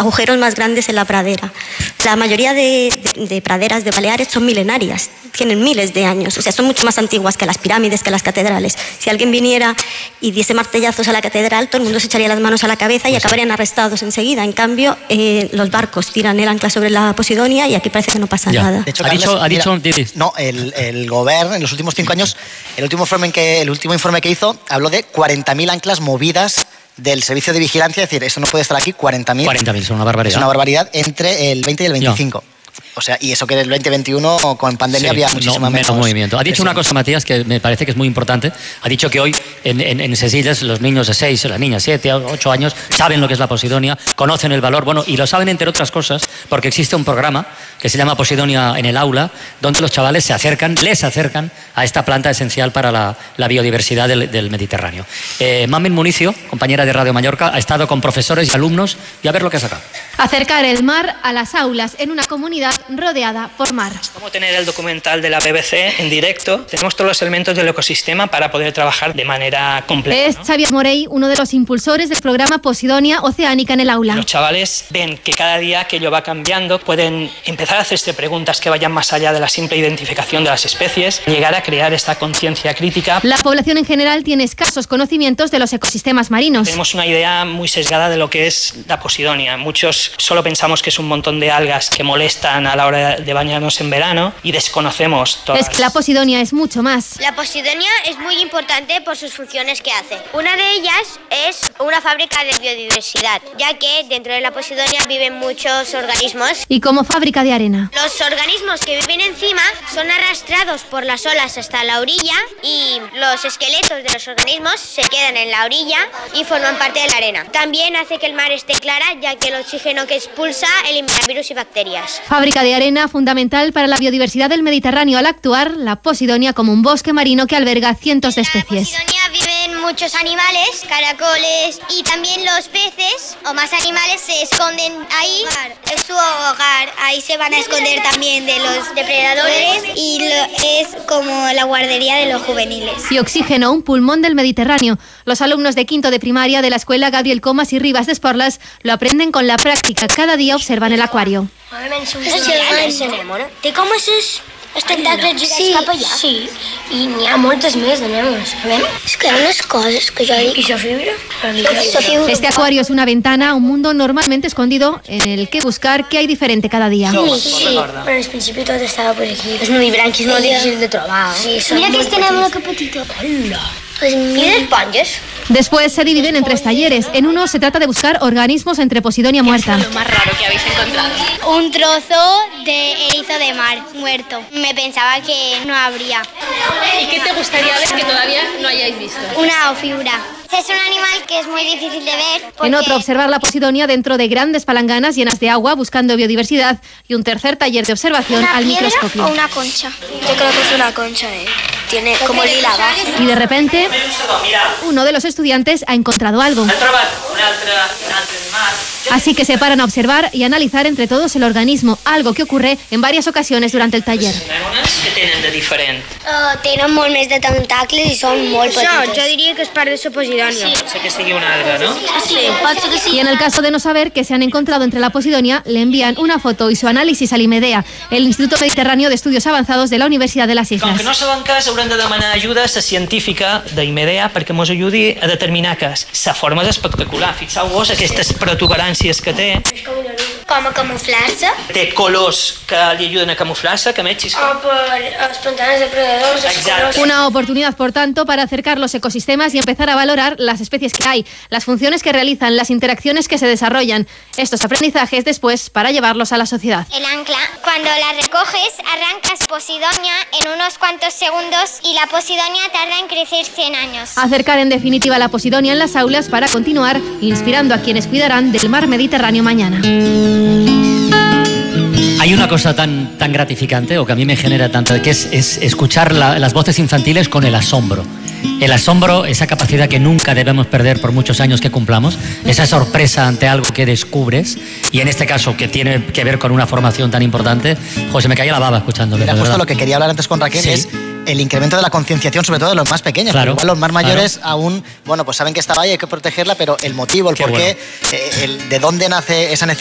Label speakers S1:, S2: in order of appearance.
S1: agujeros más grandes en la pradera. La mayoría de praderas de Baleares son milenarias, tienen miles de años, o sea, son mucho más antiguas que las pirámides, que las catedrales. Si alguien viniera y diese martillazos a la catedral, todo el mundo se echaría las manos a la cabeza y acabarían arrestados enseguida. En cambio, los barcos tiran el ancla sobre la Posidonia y aquí parece que no pasa nada.
S2: De hecho, Carles, el Govern en los últimos 5 años, el último informe que hizo habló de 40.000 anclas movidas del servicio de vigilancia, es decir, eso no puede estar aquí, 40.000.
S3: 40.000, es una barbaridad.
S2: Es una barbaridad entre el 20 y el 25. O sea, y eso que en el 2021 con pandemia había muchísimo menos
S3: movimiento. Ha dicho una cosa, Matías, que me parece que es muy importante. Ha dicho que hoy en Sesillas los niños de 6, las niñas 7, 8 años saben lo que es la Posidonia, conocen el valor, y lo saben entre otras cosas porque existe un programa que se llama Posidonia en el aula, donde los chavales les acercan a esta planta esencial para la biodiversidad del Mediterráneo. Mamen Municio, compañera de Radio Mallorca, ha estado con profesores y alumnos y a ver lo que ha sacado.
S4: Acercar el mar a las aulas en una comunidad rodeada por mar.
S5: Como tener el documental de la BBC en directo, tenemos todos los elementos del ecosistema para poder trabajar de manera completa.
S4: Es Xavier Morey, uno de los impulsores del programa Posidonia Oceánica en el aula.
S5: Los chavales ven que cada día aquello va cambiando, pueden empezar a hacerse preguntas que vayan más allá de la simple identificación de las especies, llegar a crear esta conciencia crítica.
S4: La población en general tiene escasos conocimientos de los ecosistemas marinos.
S5: Tenemos una idea muy sesgada de lo que es la Posidonia. Muchos solo pensamos que es un montón de algas que molestan a la hora de bañarnos en verano y desconocemos todas.
S4: Es que la Posidonia es mucho más.
S6: La Posidonia es muy importante por sus funciones que hace. Una de ellas es una fábrica de biodiversidad, ya que dentro de la Posidonia viven muchos organismos.
S4: Y como fábrica de arena.
S6: Los organismos que viven encima son arrastrados por las olas hasta la orilla y los esqueletos de los organismos se quedan en la orilla y forman parte de la arena. También hace que el mar esté clara, ya que el oxígeno que expulsa elimina virus y bacterias.
S4: Fábrica de arena fundamental para la biodiversidad del Mediterráneo al actuar la Posidonia como un bosque marino que alberga cientos de especies.
S6: En la Posidonia viven muchos animales, caracoles y también los peces o más animales se esconden ahí. Es su hogar, ahí se van a esconder también de los depredadores y es como la guardería de los juveniles.
S4: Y oxígeno, un pulmón del Mediterráneo. Los alumnos de quinto de primaria de la escuela Gabriel Comas y Ribas de Esporles lo aprenden con la práctica. Cada día observan el acuario.
S7: Té com els tentacles girats cap allà? Sí, i n'hi ha moltes més de nenes. És que hi ha unes coses que jo dic... I la fibra?
S4: Este acuario es una ventana a un mundo normalmente escondido en el que buscar qué hay diferente cada día.
S7: Sí, però al principi tot estava per aquí. Els nudibranquis molt difícils de trobar. Sí, mira aquesta nebola que petita. Hola! I les esponges?
S4: Después se dividen en 3 talleres. En uno se trata de buscar organismos entre Posidonia muerta.
S8: ¿Qué es lo más raro que habéis encontrado?
S6: Un trozo de erizo de mar muerto. Me pensaba que no habría.
S8: ¿Y qué te gustaría ver que todavía no hayáis visto?
S6: Una ofibra. Es un animal que es muy difícil de ver.
S4: En otro, observar la Posidonia dentro de grandes palanganas llenas de agua buscando biodiversidad. Y un tercer taller de observación al microscopio.
S6: ¿O una concha?
S7: Yo creo que es una concha, Tiene como lila.
S4: Y de repente, uno de los estudiantes ha encontrado algo. Así que se paran a observar y analizar entre todos el organismo, algo que ocurre en varias ocasiones durante el taller.
S5: Què tenen de diferent?
S7: Tenen molt més de tentacles i són molt petites.
S6: Jo diria que és part de la Posidonia.
S5: Sí. Sé que sigui una alga, ¿no?
S7: Sí, pot ser que sí.
S4: Y en el caso de no saber qué se han encontrado entre la Posidonia, le envían una foto y su análisis al IMEDEA, el Instituto Mediterráneo de Estudios Avanzados de la Universidad de las Islas.
S5: Com que no saben cas, haurem de demanar ajuda a la científica d'IMEDEA perquè ens ajudi a determinar cas. La forma és espectacular. Fixeu-vos aquestes protuberàncies que té.
S7: Com a camuflar-se.
S5: Té colors que li ajuden a camuflar-se, que metges...
S7: O per els pantanes depredadors.
S5: Exacte.
S4: Una oportunidad, por tanto, para acercar los ecosistemas y empezar a valorar las especies que hay, las funciones que realizan, las interacciones que se desarrollan. Estos aprendizajes después para llevarlos a la sociedad.
S6: El ancla, cuando la recoges, arrancas Posidonia en unos cuantos segundos y la Posidonia tarda en crecer 100 años.
S4: Acercar en definitiva la Posidonia en las aulas para continuar inspirando a quienes cuidarán del mar Mediterráneo mañana.
S3: Hay una cosa tan gratificante, o que a mí me genera tanto, que es escuchar las voces infantiles con el asombro. El asombro, esa capacidad que nunca debemos perder por muchos años que cumplamos, esa sorpresa ante algo que descubres, y en este caso que tiene que ver con una formación tan importante, se me caía la baba escuchándolo.
S2: Mira, justo lo que quería hablar antes con Raquel es el incremento de la concienciación, sobre todo de los más pequeños. Claro, igual los más mayores aún, bueno, pues saben que estaba ahí, hay que protegerla, pero el motivo, el porqué, de dónde nace esa necesidad